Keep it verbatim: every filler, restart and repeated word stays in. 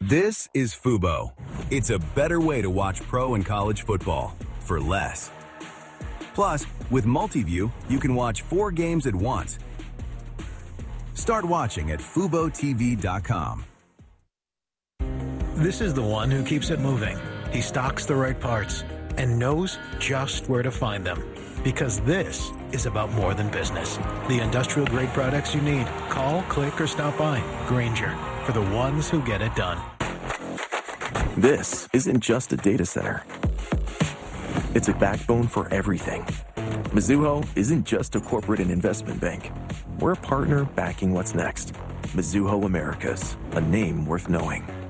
This is Fubo. It's a better way to watch pro and college football for less. Plus, with Multiview, you can watch four games at once. Start watching at fubo t v dot com. This is the one who keeps it moving. He stocks the right parts and knows just where to find them. Because this is about more than business. The industrial-grade products you need. Call, click, or stop by. Grainger, for the ones who get it done. This isn't just a data center. It's a backbone for everything. Mizuho isn't just a corporate and investment bank. We're a partner backing what's next. Mizuho Americas, a name worth knowing.